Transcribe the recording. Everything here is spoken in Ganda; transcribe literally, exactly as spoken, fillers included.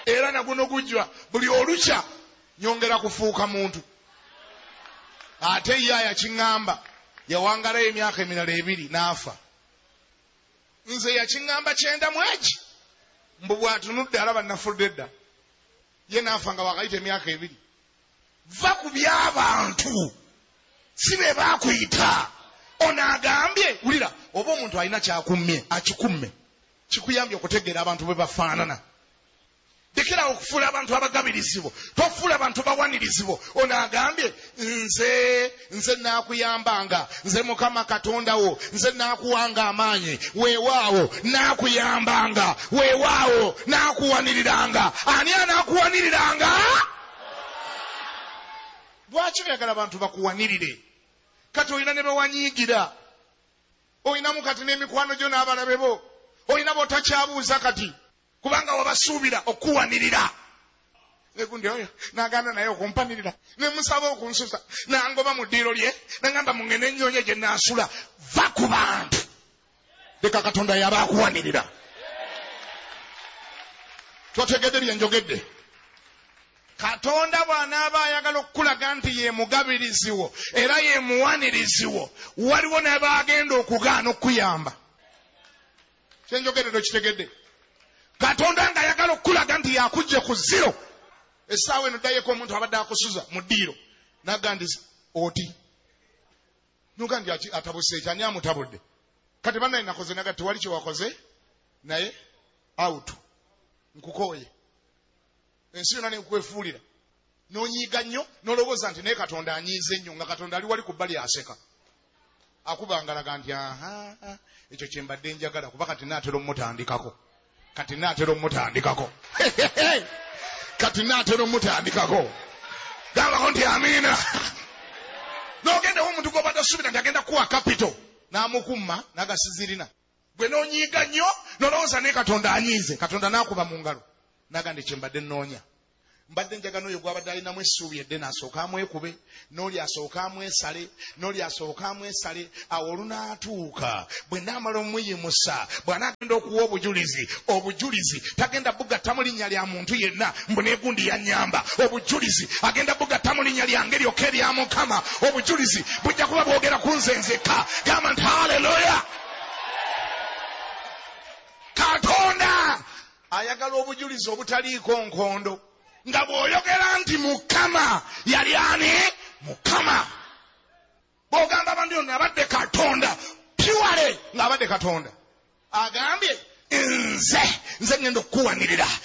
era naguno gujwa buli olukya nyongera kufuuka muntu. Ate yaaya kingamba yawangalayo emyaka emirala ebiri n'afa. Nze yakingamba kyenda mweki mbu bwatunudde alaba nafudde dda, ye n'afa nga wakayita emyaka ebiri. Va ku by'abantu si be baakuyita. Ono agambye wulira, oba omuntu alina kyakummye akikumme kikuyambye okutegeera abantu bwe bafaanana. Lekera okufuula abantu abagabirizibwo, tofuula abantu bawanirizibwo. Ono agambye nze nze naakuyambanga, nze Mukama Katonda wo, nze naakuwanga amaanyi, weewaawo naakuyambanga, weewaawo naakuwaniriranga. Ani anaakuwaniriranga? Lwaki oyagala abantu bakuwanirire? Kati olina ne bewanyiigira, olinamu kati n'emikwano gyo n'abalabe bo, olina b'otakyabuuza kati kubanga wabasuubira okuwanirira. Negundi oyo n'aganda naye okumpanirira, ne musaba okunsusa, n'angoba mu ddiiro lye, n'agamba mungende nnyonye gye naasula. Va ku bantu, leka Katonda yaba akuwanirira. Twategedde bye njogedde. Katonda bw'anaaba ayagala okukulaga nti ye mugabiriziwo era ye muwaniriziwo, waliwo n'abaagenda okugaana okuyamba. Kye njogedde tokitegedde. Katonda nga ayagala okukulaga nti yakujje ku zero, essaawa eno ddayeko omuntu abadde akusuza mu ddiiro n'agandiza oti nuga ndi atabuse ekyani amutabudde. Kati bannaye nakoze nagati wali kye wakoze naye out nkukooye ensi yonna nekwefuulira n'onyiiga nnyo n'olowooza nti naye Katonda anyiize nnyo, nga Katonda ali wali ku bbali aseka akubangalaga nti aha ekyo kye mbadde njagala kuba kati naatera omutandikako kati naatera omutandikako kati naatera omutandikako gambako nti amiina. N'ogendawo omuntu gw'obadde osuubira nti agenda kuwa kapito n'amukumma n'agasizirina. Gwe n'onyiiga nnyo n'olowooza naye Katonda anyiize, Katonda n'akuba mu ngalo n'agamba kye mbadde nnoonya. Mbadde njagala n'oyo gw'abadde alinamu essuubi eddene asooka amwekube, n'oli asooka amwesale, n'oli asooka amwesale. Awo olunaatuuka bwe naamala omuyimusa, bw'anaagenda okuwa obujulizi, obujulizi tagenda bugatta mu linnya lya muntu yenna mbu neegundi yannyamba. Obujulizi agenda bugatta mu linnya lyange lyokka erya Mukama. Obujulizi bujja kuba bwogera ku nze nzekka. Gamba nti haleluya. Katonda ayagala obujulizi obutaliiko nkondo, nga bw'oyogera nti Mukama yali ani? Mukama. Bw'ogamba abantu ono abadde Katonda piwale ng'abadde Katonda agambye nze nze ngenda okukuwanirira